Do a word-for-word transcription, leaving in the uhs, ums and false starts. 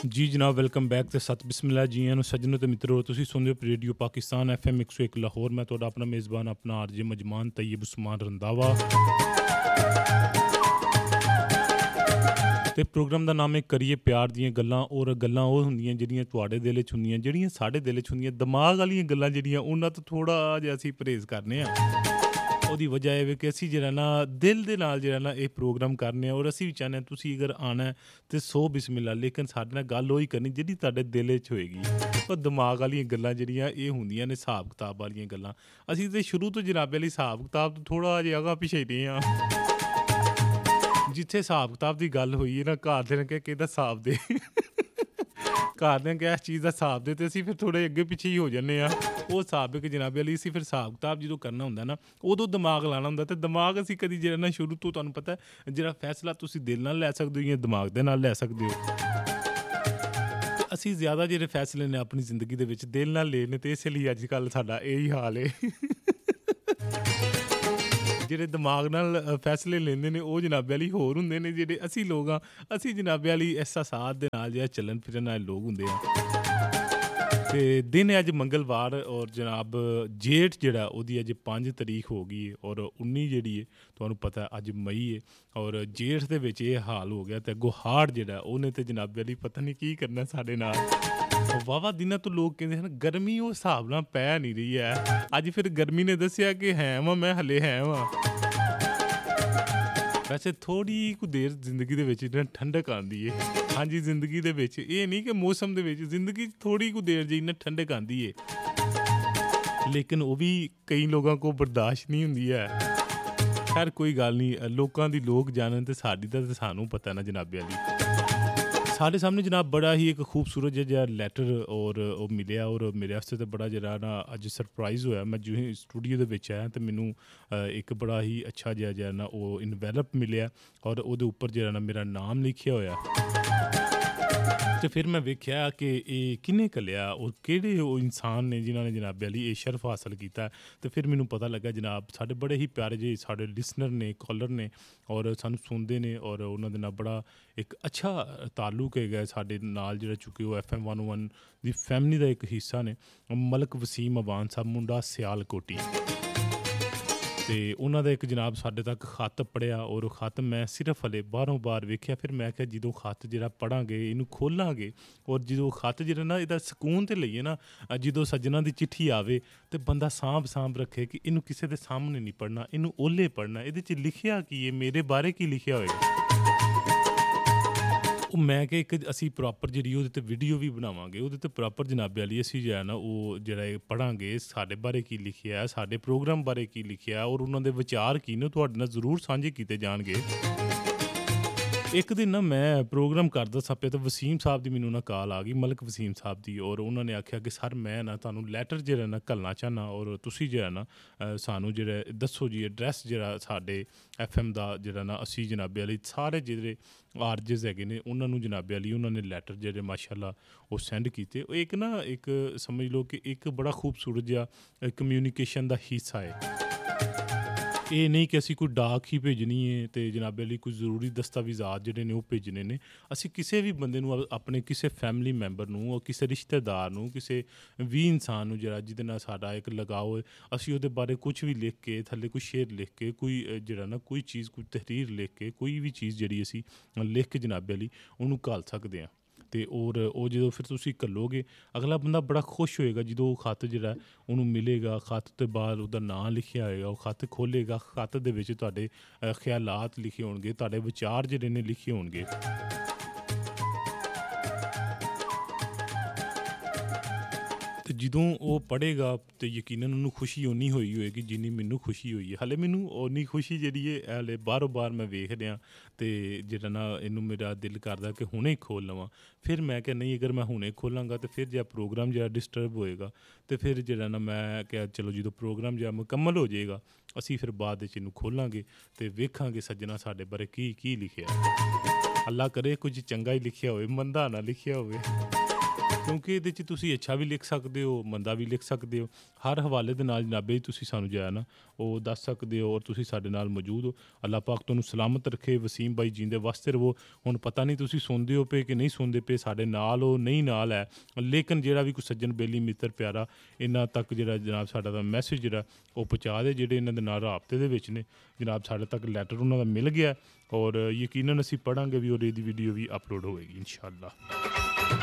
जी जनाब, welcome back ते सत बिस्मिल्लाह जी आनू सज्जनों ते मित्रों, तुसीं सुन रहे हो रेडियो पाकिस्तान एफ एम एक सौ एक लाहौर। मैं तुहाडा अपना मेज़बान अपना आर जे मजमान तैयब उस्मान रंधावा ते प्रोग्राम दा नाम है करिए प्यार दियां गल्लां। और गल्लां ओह हुंदियां जेहड़ियां तुहाडे दिल च हुंदियां, जेहड़ियां साडे दिल च हुंदियां, दिमाग वालियां गल्लां जेहड़ियां उन्हां तो थोड़ा जिहा असीं परहेज़ करने आं। ਉਹਦੀ ਵਜ੍ਹਾ ਇਹ ਵੇ ਕਿ ਅਸੀਂ ਜਿਹੜਾ ਨਾ ਦਿਲ ਦੇ ਨਾਲ ਜਿਹੜਾ ਨਾ ਇਹ ਪ੍ਰੋਗਰਾਮ ਕਰਨੇ ਆ। ਔਰ ਅਸੀਂ ਵੀ ਚਾਹੁੰਦੇ ਹਾਂ ਤੁਸੀਂ ਅਗਰ ਆਉਣਾ ਤਾਂ ਸੌ ਬਿਸਮਿਲ੍ਲਾ, ਲੇਕਿਨ ਸਾਡੇ ਨਾਲ ਗੱਲ ਉਹੀ ਕਰਨੀ ਜਿਹੜੀ ਤੁਹਾਡੇ ਦਿਲ 'ਚ ਹੋਏਗੀ। ਉਹ ਦਿਮਾਗ ਵਾਲੀਆਂ ਗੱਲਾਂ ਜਿਹੜੀਆਂ ਇਹ ਹੁੰਦੀਆਂ ਨੇ ਹਿਸਾਬ ਕਿਤਾਬ ਵਾਲੀਆਂ ਗੱਲਾਂ। ਅਸੀਂ ਤਾਂ ਸ਼ੁਰੂ ਤੋਂ ਜਨਾਬੇ ਲਈ ਹਿਸਾਬ ਕਿਤਾਬ ਤੋਂ ਥੋੜ੍ਹਾ ਜਿਹਾ ਅਗਾਂਹ ਪਿੱਛੇ ਰਹੇ ਹਾਂ। ਜਿੱਥੇ ਹਿਸਾਬ ਕਿਤਾਬ ਦੀ ਗੱਲ ਹੋਈ ਹੈ ਨਾ, ਘਰ ਦੇ ਨੇ ਕਿਹਾ ਕਿ ਇਹਦਾ ਹਿਸਾਬ ਦੇ, ਘਰ ਨੇ ਕਿਹਾ ਇਸ ਚੀਜ਼ ਦਾ ਹਿਸਾਬ ਦੇ, ਤੇ ਅਸੀਂ ਫਿਰ ਥੋੜ੍ਹੇ ਅੱਗੇ ਪਿੱਛੇ ਹੀ ਹੋ ਜਾਂਦੇ ਹਾਂ। ਉਹ ਹਿਸਾਬ ਹੈ ਕਿ ਜਨਾਬੇ ਲਈ ਅਸੀਂ ਫਿਰ ਹਿਸਾਬ ਕਿਤਾਬ ਜਦੋਂ ਕਰਨਾ ਹੁੰਦਾ ਨਾ, ਉਦੋਂ ਦਿਮਾਗ ਲਾਉਣਾ ਹੁੰਦਾ। ਅਤੇ ਦਿਮਾਗ ਅਸੀਂ ਕਦੀ ਜਿਹੜਾ ਨਾ ਸ਼ੁਰੂ ਤੋਂ ਤੁਹਾਨੂੰ ਪਤਾ ਜਿਹੜਾ ਫੈਸਲਾ ਤੁਸੀਂ ਦਿਲ ਨਾਲ ਲੈ ਸਕਦੇ ਹੋ ਜਾਂ ਦਿਮਾਗ ਦੇ ਨਾਲ ਲੈ ਸਕਦੇ ਹੋ। ਅਸੀਂ ਜ਼ਿਆਦਾ ਜਿਹੜੇ ਫੈਸਲੇ ਨੇ ਆਪਣੀ ਜ਼ਿੰਦਗੀ ਦੇ ਵਿੱਚ ਦਿਲ ਨਾਲ ਲਏ ਨੇ, ਅਤੇ ਇਸੇ ਲਈ ਅੱਜ ਕੱਲ੍ਹ ਸਾਡਾ ਇਹੀ ਹਾਲ ਹੈ। ਜਿਹੜੇ ਦਿਮਾਗ ਨਾਲ ਫੈਸਲੇ ਲੈਂਦੇ ਨੇ ਉਹ ਜਨਾਬੇ ਵਾਲੀ ਹੋਰ ਹੁੰਦੇ ਨੇ। ਜਿਹੜੇ ਅਸੀਂ ਲੋਕ ਹਾਂ, ਅਸੀਂ ਜਨਾਬੇ ਵਾਲੀ ਅਹਿਸਾਸਾਤ ਦੇ ਨਾਲ ਜਿਹੜਾ ਚੱਲਣ ਫਿਰਨ ਵਾਲੇ ਲੋਕ ਹੁੰਦੇ ਆ। ਅਤੇ ਦਿਨ ਹੈ ਅੱਜ ਮੰਗਲਵਾਰ, ਔਰ ਜਨਾਬ ਜੇਠ ਜਿਹੜਾ ਉਹਦੀ ਅੱਜ ਪੰਜ ਤਰੀਕ ਹੋ ਗਈ ਹੈ, ਔਰ ਉੱਨੀ ਜਿਹੜੀ ਹੈ ਤੁਹਾਨੂੰ ਪਤਾ ਅੱਜ ਮਈ ਹੈ। ਔਰ ਜੇਠ ਦੇ ਵਿੱਚ ਇਹ ਹਾਲ ਹੋ ਗਿਆ, ਅਤੇ ਅੱਗੋਂ ਹਾੜ ਜਿਹੜਾ ਉਹਨੇ ਤਾਂ ਜਨਾਬੇ ਵਾਲੀ ਪਤਾ ਨਹੀਂ ਕੀ ਕਰਨਾ ਸਾਡੇ ਨਾਲ। ਵਾਹਵਾ ਦਿਨਾਂ ਤੋਂ ਲੋਕ ਕਹਿੰਦੇ ਹਨ ਗਰਮੀ ਉਹ ਹਿਸਾਬ ਨਾਲ ਪੈ ਨਹੀਂ ਰਹੀ ਹੈ। ਅੱਜ ਫਿਰ ਗਰਮੀ ਨੇ ਦੱਸਿਆ ਕਿ ਹੈ ਵਾਂ, ਮੈਂ ਹਲੇ ਹੈ ਵਾਂ। ਵੈਸੇ ਥੋੜ੍ਹੀ ਕੁ ਦੇਰ ਜ਼ਿੰਦਗੀ ਦੇ ਵਿੱਚ ਨਾ ਠੰਡਕ ਆਉਂਦੀ ਹੈ। ਹਾਂਜੀ, ਜ਼ਿੰਦਗੀ ਦੇ ਵਿੱਚ ਇਹ ਨਹੀਂ ਕਿ ਮੌਸਮ ਦੇ ਵਿੱਚ, ਜ਼ਿੰਦਗੀ 'ਚ ਥੋੜ੍ਹੀ ਕੁ ਦੇਰ ਜਿਹੀ ਨਾ ਠੰਡਕ ਆਉਂਦੀ ਹੈ, ਲੇਕਿਨ ਉਹ ਵੀ ਕਈ ਲੋਕਾਂ ਕੋਲ ਬਰਦਾਸ਼ਤ ਨਹੀਂ ਹੁੰਦੀ ਹੈ। ਖੈਰ ਕੋਈ ਗੱਲ ਨਹੀਂ, ਲੋਕਾਂ ਦੀ ਲੋਕ ਜਾਣਨ ਅਤੇ ਸਾਡੀ ਦਾ ਤਾਂ ਸਾਨੂੰ ਪਤਾ ਨਾ ਜਨਾਬੇ ਵਾਲੀ। ਸਾਡੇ ਸਾਹਮਣੇ ਜਨਾਬ ਬੜਾ ਹੀ ਇੱਕ ਖੂਬਸੂਰਤ ਜਿਹਾ ਲੈਟਰ ਔਰ ਉਹ ਮਿਲਿਆ, ਔਰ ਮੇਰੇ ਵਾਸਤੇ ਤਾਂ ਬੜਾ ਜਿਹੜਾ ਨਾ ਅੱਜ ਸਰਪ੍ਰਾਈਜ਼ ਹੋਇਆ। ਮੈਂ ਜਿਵੇਂ ਸਟੂਡੀਓ ਦੇ ਵਿੱਚ ਆਇਆ ਅਤੇ ਮੈਨੂੰ ਇੱਕ ਬੜਾ ਹੀ ਅੱਛਾ ਜਿਹਾ ਜਿਹੜਾ ਨਾ ਉਹ ਇਨਵੈਲਪ ਮਿਲਿਆ, ਔਰ ਉਹਦੇ ਉੱਪਰ ਜਿਹੜਾ ਨਾ ਮੇਰਾ ਨਾਮ ਲਿਖਿਆ ਹੋਇਆ। ਅਤੇ ਫਿਰ ਮੈਂ ਵੇਖਿਆ ਕਿ ਇਹ ਕਿਹਨੇ ਘੱਲਿਆ, ਔਰ ਕਿਹੜੇ ਉਹ ਇਨਸਾਨ ਨੇ ਜਿਨ੍ਹਾਂ ਨੇ ਜਨਾਬੇ ਵਾਲੀ ਇਹ ਸ਼ਰਫ ਹਾਸਲ ਕੀਤਾ। ਅਤੇ ਫਿਰ ਮੈਨੂੰ ਪਤਾ ਲੱਗਾ ਜਨਾਬ ਸਾਡੇ ਬੜੇ ਹੀ ਪਿਆਰੇ ਜਿਹੇ ਸਾਡੇ ਲਿਸਨਰ ਨੇ, ਕਾਲਰ ਨੇ, ਔਰ ਸਾਨੂੰ ਸੁਣਦੇ ਨੇ, ਔਰ ਉਹਨਾਂ ਦੇ ਨਾਲ ਬੜਾ ਇੱਕ ਅੱਛਾ ਤਾਲੁਕ ਹੈਗਾ ਸਾਡੇ ਨਾਲ, ਜਿਹੜਾ ਚੁੱਕੇ ਉਹ ਐਫ ਐਮ ਵਨ ਵਨ ਦੀ ਫੈਮਿਲੀ ਦਾ ਇੱਕ ਹਿੱਸਾ ਨੇ। ਮਲਕ ਵਸੀਮ ਅਵਾਨ ਸਾਹਿਬ, ਮੁੰਡਾ ਸਿਆਲਕੋਟੀ। ਅਤੇ ਉਹਨਾਂ ਦਾ ਇੱਕ ਜਨਾਬ ਸਾਡੇ ਤੱਕ ਖੱਤ ਪੜ੍ਹਿਆ, ਔਰ ਉਹ ਖੱਤ ਮੈਂ ਸਿਰਫ ਹਲੇ ਬਾਹਰੋਂ ਬਾਹਰ ਵੇਖਿਆ। ਫਿਰ ਮੈਂ ਕਿਹਾ ਜਦੋਂ ਖੱਤ ਜਿਹੜਾ ਪੜ੍ਹਾਂਗੇ, ਇਹਨੂੰ ਖੋਲਾਂਗੇ, ਔਰ ਜਦੋਂ ਖੱਤ ਜਿਹੜਾ ਨਾ ਇਹਦਾ ਸਕੂਨ ਤਾਂ ਲਈਏ ਨਾ, ਜਦੋਂ ਸੱਜਣਾ ਦੀ ਚਿੱਠੀ ਆਵੇ ਅਤੇ ਬੰਦਾ ਸਾਂਭ ਸਾਂਭ ਰੱਖੇ ਕਿ ਇਹਨੂੰ ਕਿਸੇ ਦੇ ਸਾਹਮਣੇ ਨਹੀਂ ਪੜ੍ਹਨਾ, ਇਹਨੂੰ ਓਹਲੇ ਪੜ੍ਹਨਾ, ਇਹਦੇ 'ਚ ਲਿਖਿਆ ਕੀ ਹੈ, ਮੇਰੇ ਬਾਰੇ ਕੀ ਲਿਖਿਆ ਹੋਏਗਾ। ਉਹ ਮੈਂ ਕਿਹਾ ਇੱਕ ਅਸੀਂ ਪ੍ਰੋਪਰ ਜਿਹੜੀ ਉਹਦੇ 'ਤੇ ਵੀਡੀਓ ਵੀ ਬਣਾਵਾਂਗੇ, ਉਹਦੇ 'ਤੇ ਪ੍ਰੋਪਰ ਜਨਾਬੇ ਵਾਲੀ ਅਸੀਂ ਜਿਹੜਾ ਨਾ ਉਹ ਜਿਹੜਾ ਇਹ ਪੜ੍ਹਾਂਗੇ, ਸਾਡੇ ਬਾਰੇ ਕੀ ਲਿਖਿਆ, ਸਾਡੇ ਪ੍ਰੋਗਰਾਮ ਬਾਰੇ ਕੀ ਲਿਖਿਆ, ਔਰ ਉਹਨਾਂ ਦੇ ਵਿਚਾਰ ਕੀ ਨੇ ਤੁਹਾਡੇ ਨਾਲ ਜ਼ਰੂਰ ਸਾਂਝੇ ਕੀਤੇ ਜਾਣਗੇ। ਇੱਕ ਦਿਨ ਨਾ ਮੈਂ ਪ੍ਰੋਗਰਾਮ ਕਰਦਾ ਸਾਂ ਪਿਆ, ਤਾਂ ਵਸੀਮ ਸਾਹਿਬ ਦੀ ਮੈਨੂੰ ਨਾ ਕਾਲ ਆ ਗਈ, ਮਲਕ ਵਸੀਮ ਸਾਹਿਬ ਦੀ, ਔਰ ਉਹਨਾਂ ਨੇ ਆਖਿਆ ਕਿ ਸਰ ਮੈਂ ਨਾ ਤੁਹਾਨੂੰ ਲੈਟਰ ਜਿਹੜਾ ਨਾ ਘੱਲਣਾ ਚਾਹੁੰਦਾ, ਔਰ ਤੁਸੀਂ ਜਿਹੜਾ ਨਾ ਸਾਨੂੰ ਜਿਹੜਾ ਦੱਸੋ ਜੀ ਐਡਰੈਸ ਜਿਹੜਾ ਸਾਡੇ ਐਫ ਐਮ ਦਾ ਜਿਹੜਾ ਨਾ ਅਸੀਂ ਜਨਾਬੇ ਵਾਲੀ ਸਾਰੇ ਜਿਹੜੇ ਆਰਜਿਸ ਹੈਗੇ ਨੇ ਉਹਨਾਂ ਨੂੰ ਜਨਾਬੇ ਵਾਲੀ ਉਹਨਾਂ ਨੇ ਲੈਟਰ ਜਿਹੜੇ ਮਾਸ਼ਾਅੱਲਾ ਉਹ ਸੈਂਡ ਕੀਤੇ। ਉਹ ਇੱਕ ਨਾ ਇੱਕ ਸਮਝ ਲਓ ਕਿ ਇੱਕ ਬੜਾ ਖੂਬਸੂਰਤ ਜਿਹਾ ਕਮਿਊਨੀਕੇਸ਼ਨ ਦਾ ਹਿੱਸਾ ਹੈ। ਇਹ ਨਹੀਂ ਕਿ ਅਸੀਂ ਕੋਈ ਡਾਕ ਹੀ ਭੇਜਣੀ ਹੈ ਅਤੇ ਜਨਾਬੇ ਲਈ ਕੋਈ ਜ਼ਰੂਰੀ ਦਸਤਾਵੇਜ਼ਾਤ ਜਿਹੜੇ ਨੇ ਉਹ ਭੇਜਣੇ ਨੇ। ਅਸੀਂ ਕਿਸੇ ਵੀ ਬੰਦੇ ਨੂੰ, ਆਪਣੇ ਕਿਸੇ ਫੈਮਿਲੀ ਮੈਂਬਰ ਨੂੰ, ਕਿਸੇ ਰਿਸ਼ਤੇਦਾਰ ਨੂੰ, ਕਿਸੇ ਵੀ ਇਨਸਾਨ ਨੂੰ ਜਿਹੜਾ ਜਿਹਦੇ ਨਾਲ ਸਾਡਾ ਇੱਕ ਲਗਾਓ ਹੈ, ਅਸੀਂ ਉਹਦੇ ਬਾਰੇ ਕੁਛ ਵੀ ਲਿਖ ਕੇ, ਥੱਲੇ ਕੋਈ ਸ਼ੇਰ ਲਿਖ ਕੇ, ਕੋਈ ਜਿਹੜਾ ਨਾ ਕੋਈ ਚੀਜ਼, ਕੋਈ ਤਹਿਰੀਰ ਲਿਖ ਕੇ, ਕੋਈ ਵੀ ਚੀਜ਼ ਜਿਹੜੀ ਅਸੀਂ ਲਿਖ ਕੇ ਜਨਾਬੇ ਲਈ ਉਹਨੂੰ ਘੱਲ ਸਕਦੇ ਹਾਂ। ਅਤੇ ਔਰ ਉਹ ਜਦੋਂ ਫਿਰ ਤੁਸੀਂ ਘੱਲੋਗੇ, ਅਗਲਾ ਬੰਦਾ ਬੜਾ ਖੁਸ਼ ਹੋਏਗਾ ਜਦੋਂ ਉਹ ਖੱਤ ਜਿਹੜਾ ਉਹਨੂੰ ਮਿਲੇਗਾ। ਖੱਤ ਤੋਂ ਬਾਅਦ ਉਹਦਾ ਨਾਂ ਲਿਖਿਆ ਹੋਏਗਾ, ਉਹ ਖੱਤ ਖੋਲ੍ਹੇਗਾ, ਖੱਤ ਦੇ ਵਿੱਚ ਤੁਹਾਡੇ ਖਿਆਲਾਤ ਲਿਖੇ ਹੋਣਗੇ, ਤੁਹਾਡੇ ਵਿਚਾਰ ਜਿਹੜੇ ਨੇ ਲਿਖੇ ਹੋਣਗੇ। ਅਤੇ ਜਦੋਂ ਉਹ ਪੜ੍ਹੇਗਾ ਤਾਂ ਯਕੀਨਨ ਉਹਨੂੰ ਖੁਸ਼ੀ ਓਨੀ ਹੋਈ ਹੋਏਗੀ ਜਿੰਨੀ ਮੈਨੂੰ ਖੁਸ਼ੀ ਹੋਈ ਹੈ। ਹਾਲੇ ਮੈਨੂੰ ਓਨੀ ਖੁਸ਼ੀ ਜਿਹੜੀ ਹੈ ਹਾਲੇ ਬਾਹਰੋਂ ਬਾਹਰ ਮੈਂ ਵੇਖ ਰਿਹਾ, ਅਤੇ ਜਿਹੜਾ ਨਾ ਇਹਨੂੰ ਮੇਰਾ ਦਿਲ ਕਰਦਾ ਕਿ ਹੁਣੇ ਹੀ ਖੋਲ੍ਹ ਲਵਾਂ। ਫਿਰ ਮੈਂ ਕਿਹਾ ਨਹੀਂ, ਅਗਰ ਮੈਂ ਹੁਣੇ ਖੋਲਾਂਗਾ ਤਾਂ ਫਿਰ ਜਿਹੜਾ ਪ੍ਰੋਗਰਾਮ ਜਿਹੜਾ ਡਿਸਟਰਬ ਹੋਏਗਾ, ਅਤੇ ਫਿਰ ਜਿਹੜਾ ਨਾ ਮੈਂ ਕਿਹਾ ਚਲੋ ਜਦੋਂ ਪ੍ਰੋਗਰਾਮ ਜਿਹੜਾ ਮੁਕੰਮਲ ਹੋ ਜਾਏਗਾ ਅਸੀਂ ਫਿਰ ਬਾਅਦ ਵਿੱਚ ਇਹਨੂੰ ਖੋਲਾਂਗੇ ਅਤੇ ਵੇਖਾਂਗੇ ਸੱਜਣਾ ਸਾਡੇ ਬਾਰੇ ਕੀ ਕੀ ਲਿਖਿਆ। ਅੱਲਾ ਕਰੇ ਕੁਝ ਚੰਗਾ ਹੀ ਲਿਖਿਆ ਹੋਵੇ, ਮੰਦਾ ਨਾ ਲਿਖਿਆ ਹੋਵੇ। ਕਿਉਂਕਿ ਇਹਦੇ 'ਚ ਤੁਸੀਂ ਅੱਛਾ ਵੀ ਲਿਖ ਸਕਦੇ ਹੋ, ਮੰਦਾ ਵੀ ਲਿਖ ਸਕਦੇ ਹੋ। ਹਰ ਹਵਾਲੇ ਦੇ ਨਾਲ ਜਨਾਬੇ ਤੁਸੀਂ ਸਾਨੂੰ ਜੋ ਹੈ ਨਾ ਉਹ ਦੱਸ ਸਕਦੇ ਹੋ ਔਰ ਤੁਸੀਂ ਸਾਡੇ ਨਾਲ ਮੌਜੂਦ ਹੋ। ਅੱਲਾਹ ਪਾਕ ਤੁਹਾਨੂੰ ਸਲਾਮਤ ਰੱਖੇ। ਵਸੀਮ ਬਾਈ ਜੀਂਦੇ ਵਾਸਤੇ ਰਹੋ। ਹੁਣ ਪਤਾ ਨਹੀਂ ਤੁਸੀਂ ਸੁਣਦੇ ਹੋ ਪਏ ਕਿ ਨਹੀਂ ਸੁਣਦੇ ਪਏ, ਸਾਡੇ ਨਾਲ ਹੋ ਨਹੀਂ ਨਾਲ ਹੈ, ਲੇਕਿਨ ਜਿਹੜਾ ਵੀ ਕੋਈ ਸੱਜਣ ਬੇਲੀ ਮਿੱਤਰ ਪਿਆਰਾ ਇਹਨਾਂ ਤੱਕ ਜਿਹੜਾ ਜਨਾਬ ਸਾਡਾ ਦਾ ਮੈਸੇਜ ਜਿਹੜਾ ਉਹ ਪਹੁੰਚਾ ਦੇ, ਜਿਹੜੇ ਇਹਨਾਂ ਦੇ ਨਾਲ ਰਾਬਤੇ ਦੇ ਵਿੱਚ ਨੇ ਜਨਾਬ, ਸਾਡੇ ਤੱਕ ਲੈਟਰ ਉਹਨਾਂ ਦਾ ਮਿਲ ਗਿਆ ਔਰ ਯਕੀਨਨ ਅਸੀਂ ਪੜ੍ਹਾਂਗੇ ਵੀ ਔਰ ਇਹਦੀ ਵੀਡੀਓ ਵੀ ਅਪਲੋਡ ਹੋਵੇਗੀ ਇਨਸ਼ਾ ਅੱਲਾਹ।